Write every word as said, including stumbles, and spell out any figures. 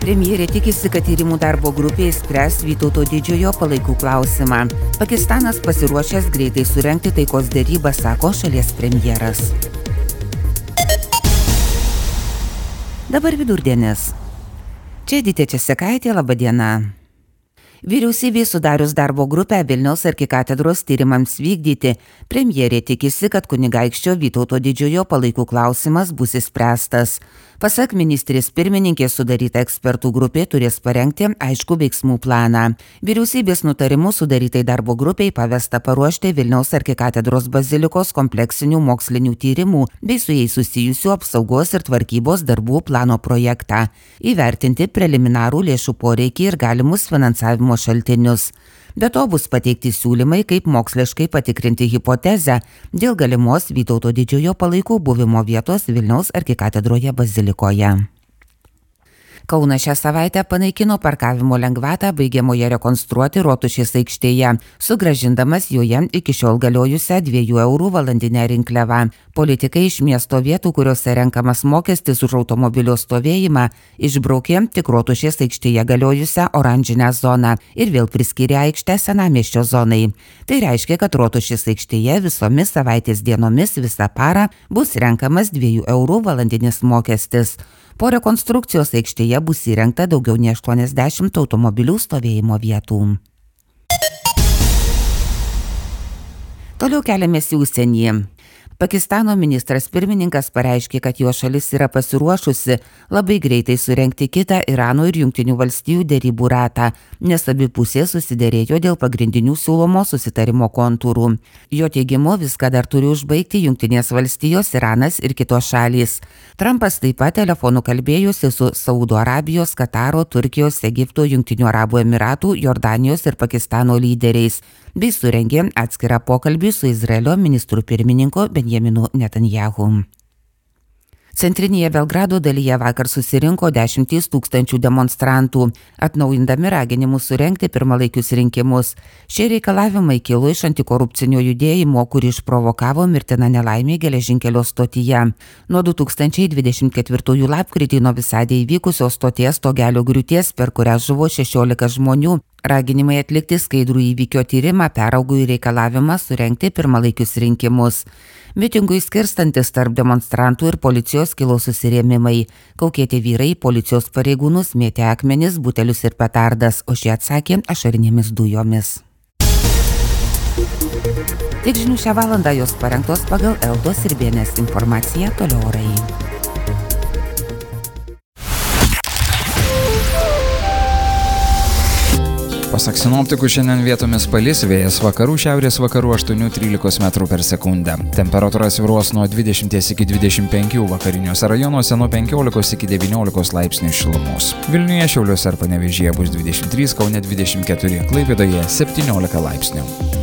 Premjerė tikisi, kad tyrimų darbo grupė spręs Vytauto Didžiojo palaikų klausimą. Pakistanas pasiruošęs greitai surengti taikos derybą, sako šalies premjeras. Dabar vidurdienis. Čia Edita Česekaitė, laba diena. Vyriausybei sudarius darbo grupę Vilniaus arkikatedros tyrimams vykdyti, premjerė tikisi, kad kunigaikščio Vytauto Didžiojo palaikų klausimas bus išspręstas. Pasak ministrės pirmininkės, sudaryta ekspertų grupė turės parengti aiškų veiksmų planą. Vyriausybės nutarimu sudarytai darbo grupiai pavesta paruošti Vilniaus arkikatedros bazilikos kompleksinių mokslinių tyrimų bei su jais susijusių apsaugos ir tvarkybos darbų plano projektą, įvertinti preliminarų lėšų poreikį ir galimus finansavimo šaltinius. Be to bus pateikti siūlymai, kaip moksliškai patikrinti hipotezę dėl galimos Vytauto Didžiojo palaikų buvimo vietos Vilniaus arkikatedroje bazilikoje. Kaunas šią savaitę panaikino parkavimo lengvatą baigiamoje rekonstruoti Rotušės aikštėje, sugrąžindamas joje iki šiol galiojusią dviejų eurų valandinę rinkliavą. Politikai iš miesto vietų, kuriuose renkamas mokestis už automobilio stovėjimą, išbraukė tik Rotušės aikštėje galiojusią oranžinę zoną ir vėl priskyrė aikštę senamiesčio zonai. Tai reiškia, kad Rotušės aikštėje visomis savaitės dienomis visą parą bus renkamas dviejų eurų valandinis mokestis. Po rekonstrukcijos aikštėje bus įrengta daugiau nei aštuoniasdešimt automobilių stovėjimo vietų. Toliau keliamės į užsienį. Pakistano ministras pirmininkas pareiškė, kad jo šalis yra pasiruošusi labai greitai surengti kitą Irano ir Jungtinių valstijų derybų ratą, nes abi pusės susiderėjo dėl pagrindinių siūlomo susitarimo kontūrų. Jo teigimu, viską dar turi užbaigti Jungtinės valstijos, Iranas ir kitos šalys. Trumpas taip pat telefonu kalbėjosi su Saudo Arabijos, Kataro, Turkijos, Egipto, Jungtinių Arabų Emiratų, Jordanijos ir Pakistano lyderiais, bei surengė atskirą pokalbį su Izraelio ministru pirmininku Benjaminu Netanyahu. Centrinėje Belgrado dalyje vakar susirinko dešimtys tūkstančių demonstrantų, atnaujindami raginimus surengti pirmalaikius rinkimus. Šie reikalavimai kilo iš antikorupcinio judėjimo, kurį išprovokavo mirtina nelaimė geležinkelio stotyje. Nuo du tūkstančiai dvidešimt ketvirtųjų lapkritį Novi Sade įvykusios stoties stogelio griūties, per kurią žuvo šešiolika žmonių, raginimai atlikti skaidrų įvykio tyrimą peraugo į reikalavimą surengti pirmalaikius rinkimus. Mitingui skirstantis tarp demonstrantų ir policijos kilo susirėmimai. Kaukėti vyrai policijos pareigūnus mėtė akmenis, butelius ir petardas, o šie atsakė ašarinėmis dujomis. Tik žinių šią valandą jos parengtos pagal Eldos ir Bėnės informaciją, toliau orai. Pasak sinoptikų, šiandien vietomis palis, vėjas vakarų šiaurės vakarų aštuoni trylika metrų per sekundę. Temperatūra svyruos nuo dvidešimt iki dvidešimt penkių, vakariniuose rajonuose nuo penkiolikos iki devyniolikos laipsnių šilumos. Vilniuje, Šiauliuose ir Panevėžyje bus dvidešimt trys, Kaune dvidešimt keturi, Klaipėdoje septyniolika laipsnių.